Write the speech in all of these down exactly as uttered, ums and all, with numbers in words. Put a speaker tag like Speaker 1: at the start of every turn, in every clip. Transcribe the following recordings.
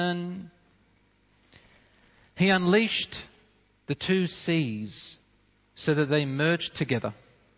Speaker 1: He unleashed the two seas so that they merged together.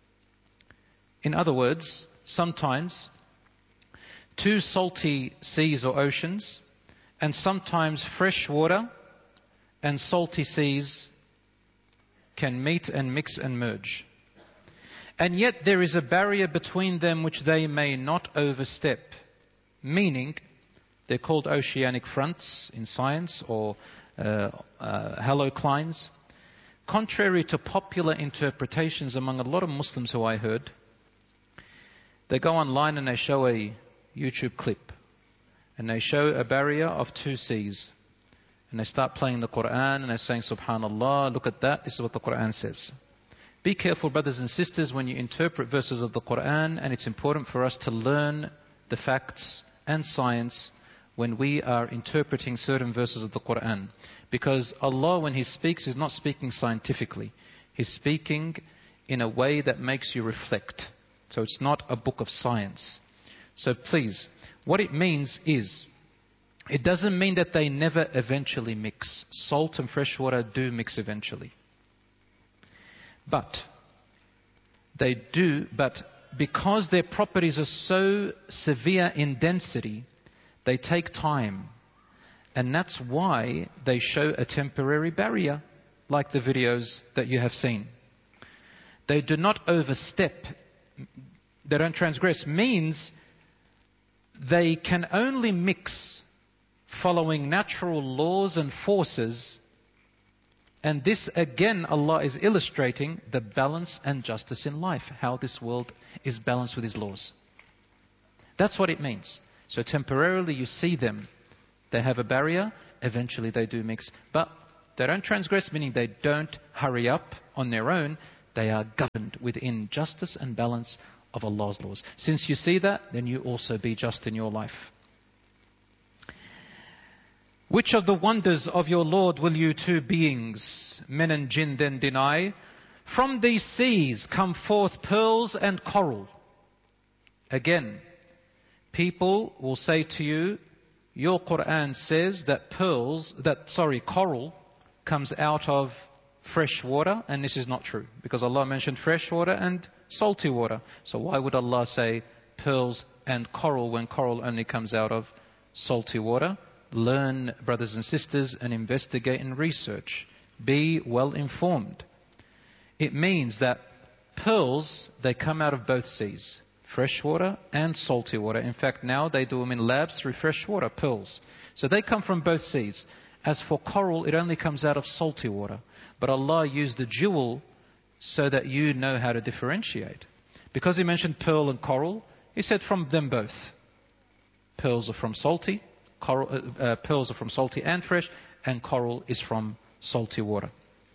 Speaker 1: In other words, sometimes two salty seas or oceans, and sometimes fresh water and salty seas can meet and mix and merge. And yet there is a barrier between them which they may not overstep. Meaning, they're called oceanic fronts in science, or uh, uh, haloclines. Contrary to popular interpretations among a lot of Muslims who I heard, they go online and they show a YouTube clip. And they show a barrier of two seas. And they start playing the Quran and they're saying, Subhanallah, look at that, this is what the Quran says. Be careful, brothers and sisters, when you interpret verses of the Quran, and it's important for us to learn the facts and science when we are interpreting certain verses of the Quran. Because Allah, when He speaks, is not speaking scientifically. He's speaking in a way that makes you reflect. So it's not a book of science. So please, what it means is, it doesn't mean that they never eventually mix. Salt and fresh water do mix eventually. But they do, but because their properties are so severe in density, they take time. And that's why they show a temporary barrier, like the videos that you have seen. They do not overstep, they don't transgress, means they can only mix following natural laws and forces. And this again, Allah is illustrating the balance and justice in life, how this world is balanced with His laws. That's what it means. So temporarily you see them, they have a barrier, eventually they do mix. But they don't transgress, meaning they don't hurry up on their own. They are governed within justice and balance of Allah's laws. Since you see that, then you also be just in your life. Which of the wonders of your Lord will you two beings, men and jinn, then deny? From these seas come forth pearls and coral. Again, people will say to you, your Quran says that pearls, that, sorry, coral comes out of fresh water, and this is not true. Because Allah mentioned fresh water and salty water. So why would Allah say pearls and coral when coral only comes out of salty water? Learn, brothers and sisters, and investigate and research. Be well informed. It means that pearls, they come out of both seas. Fresh water and salty water. In fact, now they do them in labs through fresh water, pearls. So they come from both seas. As for coral, it only comes out of salty water. But Allah used the jewel so that you know how to differentiate. Because He mentioned pearl and coral, He said from them both. Pearls are from salty, coral, uh, uh, pearls are from salty and fresh, and coral is from salty water.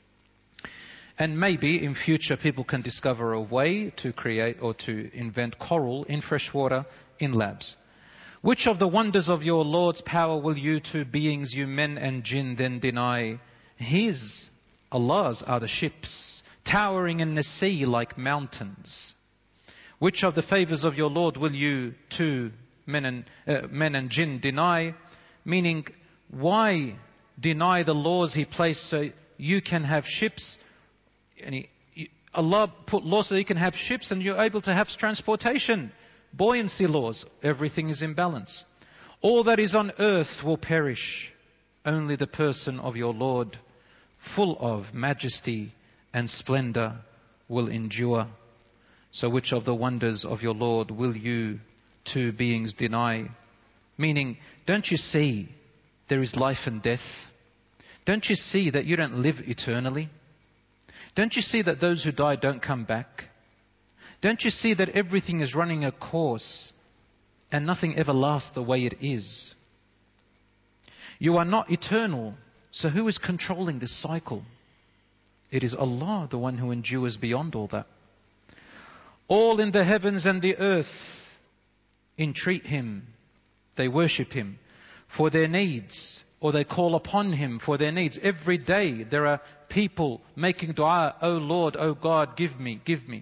Speaker 1: And maybe in future people can discover a way to create or to invent coral in fresh water in labs. Which of the wonders of your Lord's power will you two beings, you men and jinn, then deny? His, Allah's, are the ships, towering in the sea like mountains. Which of the favors of your Lord will you two men and, uh, men and jinn deny? Meaning, why deny the laws He placed so you can have ships? And he, Allah put laws so you can have ships and you're able to have transportation. Buoyancy laws. Everything is in balance. All that is on earth will perish. Only the person of your Lord, full of majesty and splendor, will endure. So which of the wonders of your Lord will you two beings deny? Meaning, don't you see there is life and death? Don't you see that you don't live eternally? Don't you see that those who die don't come back? Don't you see that everything is running a course and nothing ever lasts the way it is? You are not eternal, so who is controlling this cycle? It is Allah, the one who endures beyond all that. All in the heavens and the earth entreat Him, they worship Him for their needs, or they call upon Him for their needs. Every day there are people making dua, "Oh Lord, oh God, give me, give me."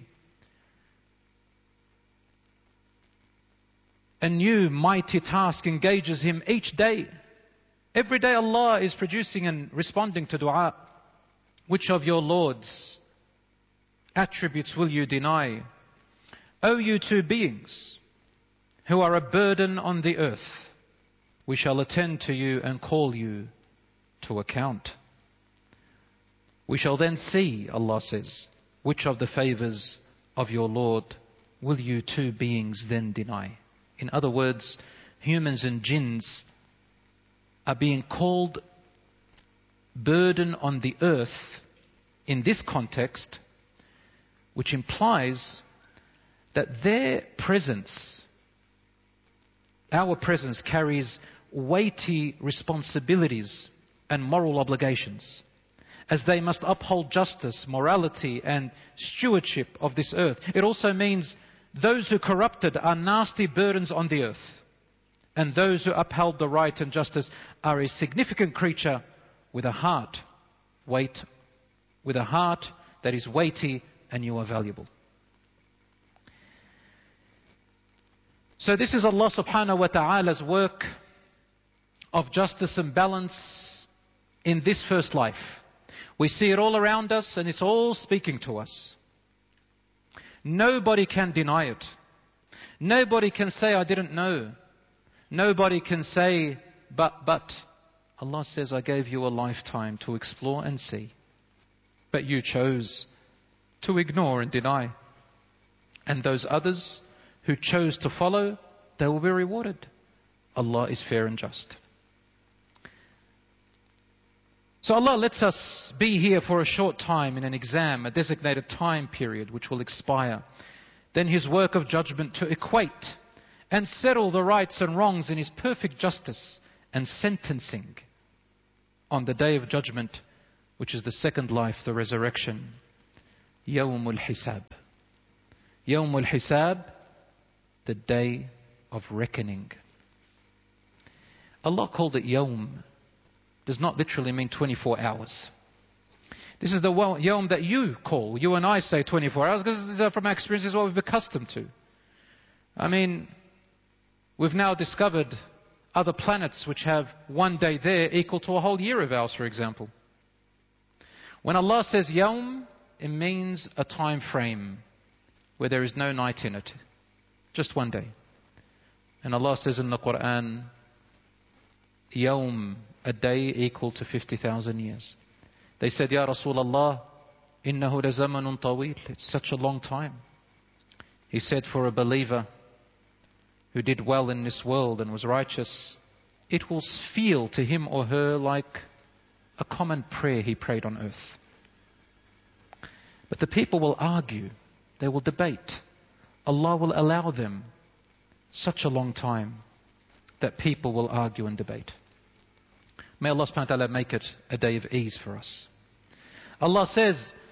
Speaker 1: A new mighty task engages Him each day. Every day Allah is producing and responding to dua. Which of your Lord's attributes will you deny? O you two beings who are a burden on the earth, we shall attend to you and call you to account. We shall then see, Allah says, which of the favors of your Lord will you two beings then deny? In other words, humans and jinns are being called burden on the earth in this context, which implies that their presence, our presence, carries weighty responsibilities and moral obligations, as they must uphold justice, morality and stewardship of this earth. It also means those who corrupted are nasty burdens on the earth, and those who upheld the right and justice are a significant creature with a heart, weight, with a heart that is weighty, and you are valuable. So this is Allah subhanahu wa ta'ala's work of justice and balance in this first life. We see it all around us and it's all speaking to us. Nobody can deny it. Nobody can say, I didn't know. Nobody can say, but, but. Allah says, I gave you a lifetime to explore and see. But you chose to ignore and deny. And those others who chose to follow, they will be rewarded. Allah is fair and just. So Allah lets us be here for a short time in an exam, a designated time period which will expire. Then His work of judgment to equate and settle the rights and wrongs in His perfect justice and sentencing on the day of judgment, which is the second life, the resurrection. Yawmul Hisab. Yawmul Hisab, the day of reckoning. Allah called it Yawm. Does not literally mean twenty-four hours. This is the Yawm that you call. You and I say twenty-four hours because from our experience is what we've been accustomed to. I mean, we've now discovered other planets which have one day there equal to a whole year of ours, for example. When Allah says Yawm, it means a time frame where there is no night in it. Just one day. And Allah says in the Quran, Yawm, a day equal to fifty thousand years. They said, Ya Rasulullah, innahu lazamanun tawil. It's such a long time. He said, for a believer who did well in this world and was righteous, it will feel to him or her like a common prayer he prayed on earth. But the people will argue. They will debate. Allah will allow them such a long time that people will argue and debate. May Allah subhanahu wa ta'ala make it a day of ease for us. Allah says,